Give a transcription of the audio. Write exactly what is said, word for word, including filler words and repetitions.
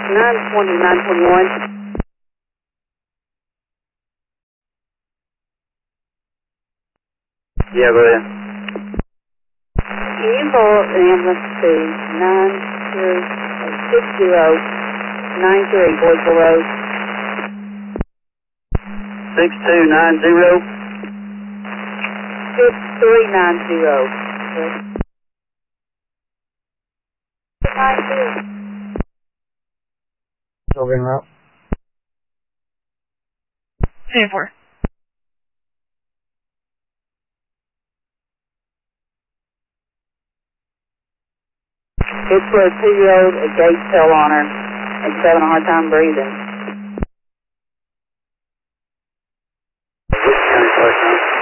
nine twenty, nine twenty-one. Yeah, go ahead. Can you call the ambulance to nine three six zero nine three Boydville Road? six two nine zero? six three nine zero. nine two. Over en route. ten four. It's for a two-year-old, a gauge fell on her, and she's having a hard time breathing.